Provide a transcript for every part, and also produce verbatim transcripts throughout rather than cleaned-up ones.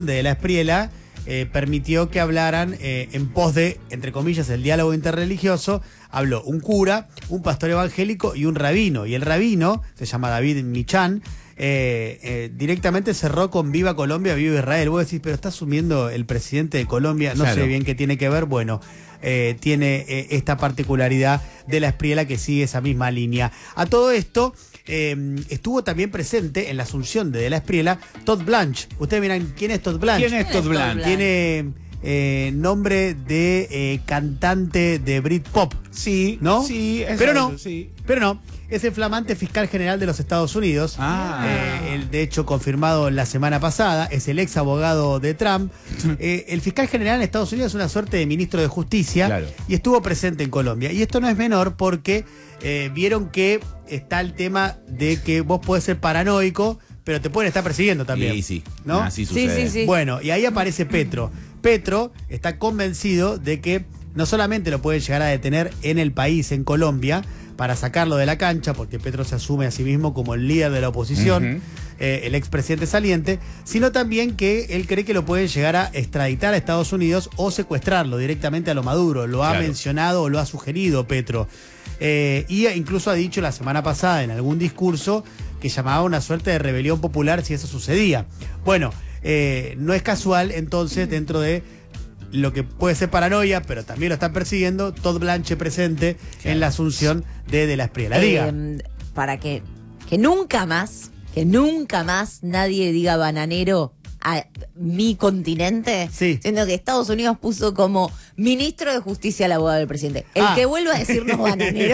de la Espriella eh, permitió que hablaran eh, en pos de, entre comillas, el diálogo interreligioso. Habló un cura, un pastor evangélico y un rabino. Y el rabino, se llama David Michan, eh, eh, directamente cerró con Viva Colombia, Viva Israel. Vos decís, pero está asumiendo el presidente de Colombia, no claro. sé bien qué tiene que ver. Bueno, eh, tiene eh, esta particularidad de la Espriella que sigue esa misma línea. A todo esto... Eh, estuvo también presente en la asunción de, de la Espriella Todd Blanche. Ustedes miran, ¿quién es Todd Blanche? ¿Quién es Todd Blanche? Tiene eh, nombre de eh, cantante de Britpop. Sí, ¿no? Sí, es pero no, eso, sí. pero no. Es el flamante fiscal general de los Estados Unidos. Ah. Eh, el, de hecho, confirmado la semana pasada, es el ex abogado de Trump. eh, el fiscal general en Estados Unidos es una suerte de ministro de justicia. Claro. Y estuvo presente en Colombia. Y esto no es menor porque eh, vieron que está el tema de que vos podés ser paranoico, pero te pueden estar persiguiendo también. Sí, sí. ¿no? Así sucede. Sí, sí, sí. Bueno, y ahí aparece Petro. Petro está convencido de que no solamente lo pueden llegar a detener en el país, en Colombia, para sacarlo de la cancha, porque Petro se asume a sí mismo como el líder de la oposición, uh-huh. eh, el expresidente saliente, sino también que él cree que lo pueden llegar a extraditar a Estados Unidos o secuestrarlo directamente a lo Maduro. Lo ha claro. mencionado o lo ha sugerido Petro. Eh, y incluso ha dicho la semana pasada en algún discurso que llamaba una suerte de rebelión popular si eso sucedía. Bueno, eh, no es casual entonces dentro de lo que puede ser paranoia, pero también lo están persiguiendo, Todd Blanche presente claro. en la asunción de, de la Espriella. Diga. Eh, para que, que nunca más, que nunca más nadie diga bananero a mi continente, sí. siendo que Estados Unidos puso como ministro de Justicia al abogado del presidente. El ah. que vuelva a decirnos bananero,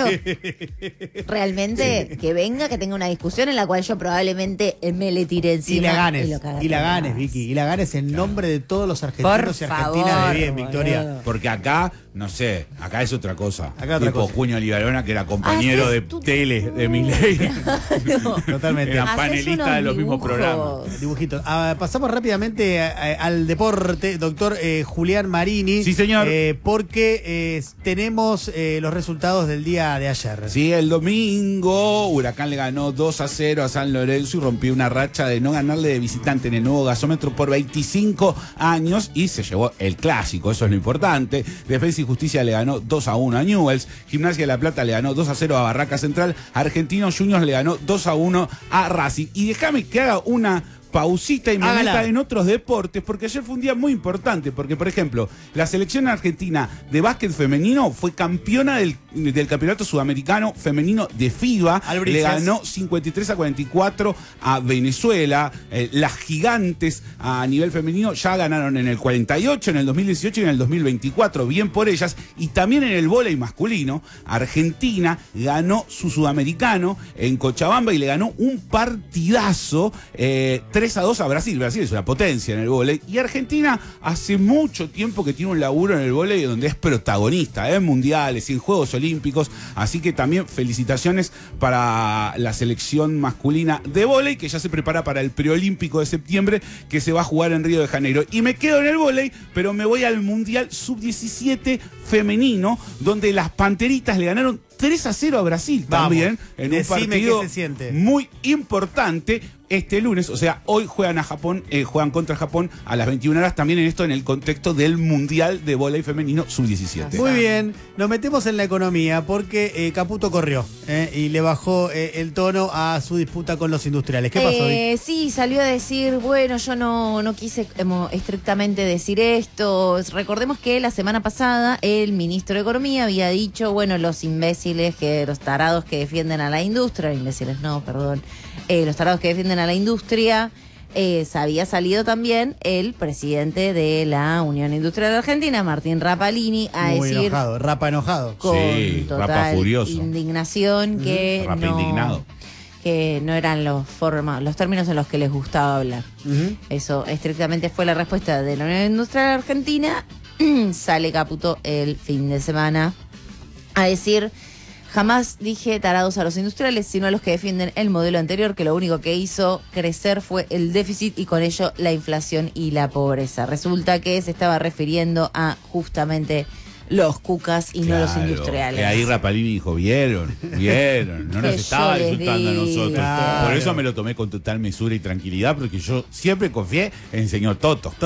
realmente que venga, que tenga una discusión en la cual yo probablemente me le tire encima. Y la ganes, y, y la ganes, Vicky, y la ganes en nombre de todos los argentinos Por y argentinas favor, de bien, Victoria. Boludo. Porque acá, no sé, acá es otra cosa. Acá otra tipo cosa. Cuño Libarona, que era compañero Haces de tu... tele de Milei. No. Totalmente. Era panelista de los mismos programas. Dibujitos. Ah, pasamos rápidamente a, a, al deporte, doctor eh, Julián Marini. Sí, señor. Eh, porque eh, tenemos eh, los resultados del día de ayer. Sí, el domingo Huracán le ganó dos a cero a San Lorenzo y rompió una racha de no ganarle de visitante en el nuevo gasómetro por veinticinco años y se llevó el clásico, eso es lo importante. Defensa y Justicia le ganó dos a uno a Newell's, Gimnasia de La Plata le ganó dos a cero a Barraca Central, Argentinos Juniors le ganó dos a uno a Racing. Y déjame que haga una pausita y me Hágala. meta en otros deportes, porque ayer fue un día muy importante, porque por ejemplo, la selección argentina de básquet femenino fue campeona del, del campeonato sudamericano femenino de FIBA, Albricias. Le ganó cincuenta y tres a cuarenta y cuatro a Venezuela. Eh, las gigantes a nivel femenino ya ganaron en el cuarenta y ocho, en el dos mil dieciocho y en el dos mil veinticuatro, bien por ellas. Y también en el vóley masculino, Argentina ganó su sudamericano en Cochabamba y le ganó un partidazo, eh, tres a dos a Brasil. Brasil es una potencia en el vóley. Y Argentina hace mucho tiempo que tiene un laburo en el vóley donde es protagonista, en mundiales y en Juegos Olímpicos. Así que también felicitaciones para la selección masculina de vóley, que ya se prepara para el preolímpico de septiembre, que se va a jugar en Río de Janeiro. Y me quedo en el vóley, pero me voy al Mundial sub diecisiete femenino, donde las Panteritas le ganaron tres a cero a Brasil. Vamos, también en un partido qué se siente. muy importante. Este lunes, o sea, hoy juegan a Japón, eh, juegan contra Japón a las veintiuna horas, también en esto en el contexto del Mundial de Vóley Femenino sub diecisiete. Muy bien, nos metemos en la economía porque eh, Caputo corrió eh, y le bajó eh, el tono a su disputa con los industriales. ¿Qué pasó, eh, Vic? Sí, salió a decir, bueno, yo no, no quise como, estrictamente decir esto. Recordemos que la semana pasada el ministro de Economía había dicho, bueno, los imbéciles, que los tarados que defienden a la industria, imbéciles no, perdón, eh, los tarados que defienden a la industria, eh, había salido también el presidente de la Unión Industrial Argentina, Martín Rapalini, a Muy decir enojado, Rapa enojado. con Sí, total Rapa furioso. indignación que Rapa no, indignado. que no eran los forma, los términos en los que les gustaba hablar. Uh-huh. Eso estrictamente fue la respuesta de la Unión Industrial Argentina. Sale Caputo el fin de semana a decir: jamás dije tarados a los industriales, sino a los que defienden el modelo anterior, que lo único que hizo crecer fue el déficit y con ello la inflación y la pobreza. Resulta que se estaba refiriendo a justamente los cucas y no los Claro, industriales. Y ahí Rapalini dijo, vieron, vieron, no nos Que estaba yo les insultando a dije. nosotros. Claro. Por eso me lo tomé con total mesura y tranquilidad, porque yo siempre confié en el señor Toto.